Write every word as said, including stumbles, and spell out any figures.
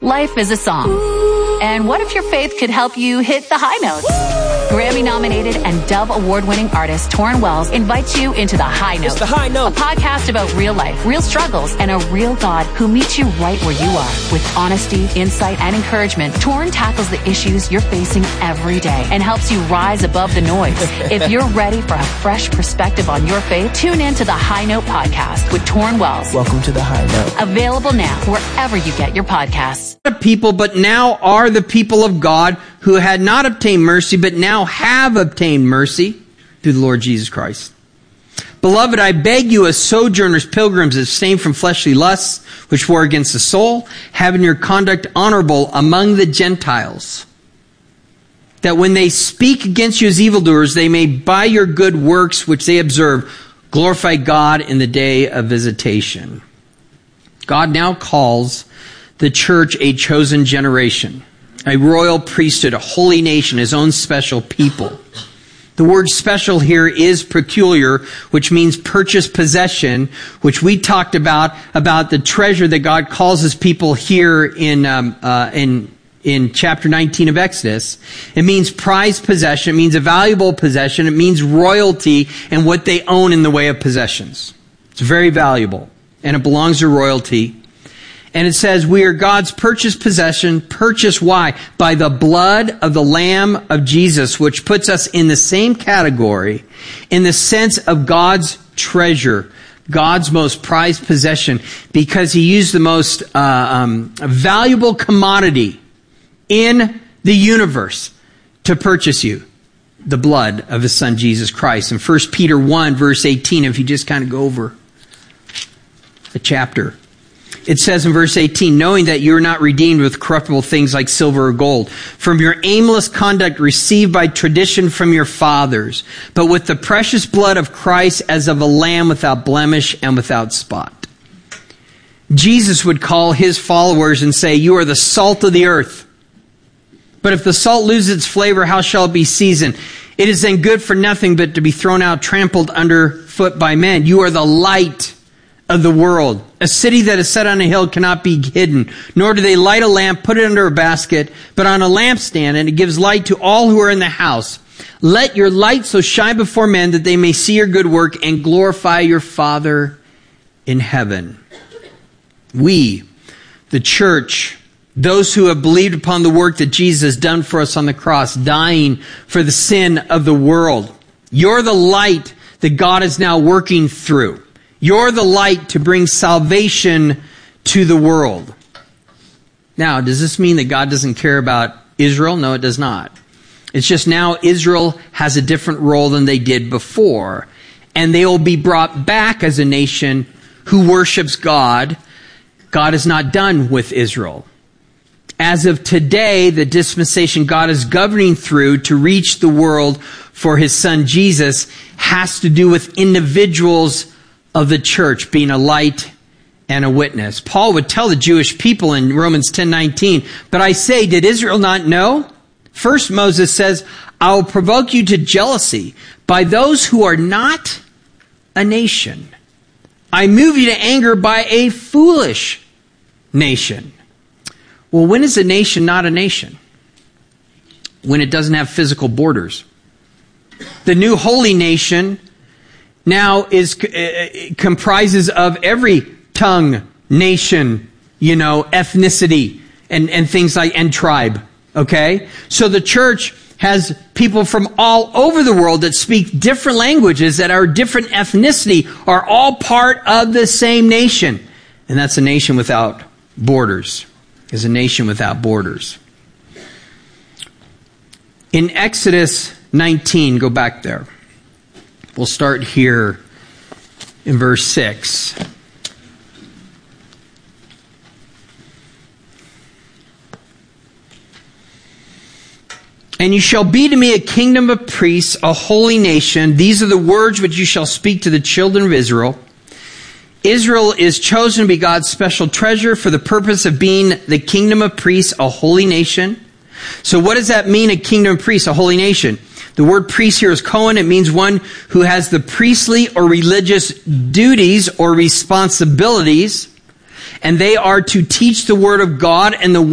Life is a song. And what if your faith could help you hit the high notes? Grammy-nominated and Dove Award-winning artist Torrin Wells invites you into The High Note. It's The High Note. A podcast about real life, real struggles, and a real God who meets you right where you are. With honesty, insight, and encouragement, Torrin tackles the issues you're facing every day and helps you rise above the noise. If you're ready for a fresh perspective on your faith, tune in to The High Note podcast with Torrin Wells. Welcome to The High Note. Available now wherever you get your podcasts. People, but now are the people of God who had not obtained mercy, but now have obtained mercy through the Lord Jesus Christ. Beloved, I beg you as sojourners, pilgrims, abstain from fleshly lusts, which war against the soul, having your conduct honorable among the Gentiles, that when they speak against you as evildoers, they may by your good works, which they observe, glorify God in the day of visitation. God now calls the church a chosen generation, a royal priesthood, a holy nation, his own special people. The word special here is peculiar, which means purchased possession, which we talked about, about the treasure that God calls his people here in, um, uh, in, in chapter nineteen of Exodus. It means prized possession. It means a valuable possession. It means royalty and what they own in the way of possessions. It's very valuable, and it belongs to royalty. And it says, we are God's purchased possession. Purchased why? By the blood of the Lamb of Jesus, which puts us in the same category in the sense of God's treasure, God's most prized possession, because he used the most uh, um, valuable commodity in the universe to purchase you, the blood of his son Jesus Christ. In First Peter one, verse eighteen, if you just kind of go over the chapter, it says in verse eighteen, knowing that you are not redeemed with corruptible things like silver or gold from your aimless conduct received by tradition from your fathers, but with the precious blood of Christ as of a lamb without blemish and without spot. Jesus would call his followers and say, you are the salt of the earth. But if the salt loses its flavor, how shall it be seasoned? It is then good for nothing but to be thrown out, trampled underfoot by men. You are the light of the world. A city that is set on a hill cannot be hidden, nor do they light a lamp, put it under a basket, but on a lampstand, and it gives light to all who are in the house. Let your light so shine before men that they may see your good work and glorify your Father in heaven. We, the church, those who have believed upon the work that Jesus has done for us on the cross, dying for the sin of the world. You're the light that God is now working through. You're the light to bring salvation to the world. Now, does this mean that God doesn't care about Israel? No, it does not. It's just now Israel has a different role than they did before. And they will be brought back as a nation who worships God. God is not done with Israel. As of today, the dispensation God is governing through to reach the world for his son Jesus has to do with individuals of the church being a light and a witness. Paul would tell the Jewish people in Romans ten nineteen, but I say, did Israel not know? First Moses says, I will provoke you to jealousy by those who are not a nation. I move you to anger by a foolish nation. Well, when is a nation not a nation? When it doesn't have physical borders. The new holy nation now is uh, comprises of every tongue, nation, you know, ethnicity, and, and things like, and tribe. Okay? So the church has people from all over the world that speak different languages, that are different ethnicity, are all part of the same nation. And that's a nation without borders. Is a nation without borders. In Exodus nineteen, go back there. We'll start here in verse six. And you shall be to me a kingdom of priests, a holy nation. These are the words which you shall speak to the children of Israel. Israel is chosen to be God's special treasure for the purpose of being the kingdom of priests, a holy nation. So what does that mean, a kingdom of priests, a holy nation? The word priest here is Cohen. It means one who has the priestly or religious duties or responsibilities. And they are to teach the word of God and the